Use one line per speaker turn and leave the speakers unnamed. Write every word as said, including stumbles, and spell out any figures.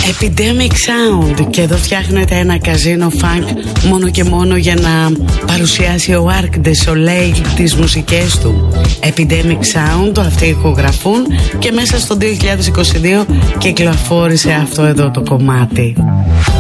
Epidemic Sound. Και εδώ φτιάχνεται ένα καζίνο funk μόνο και μόνο για να παρουσιάσει ο Arc de Soleil τις μουσικές του. Epidemic Sound, αυτοί ηχογραφούν και μέσα στο δύο χιλιάδες είκοσι δύο κυκλοφόρησε αυτό εδώ το κομμάτι.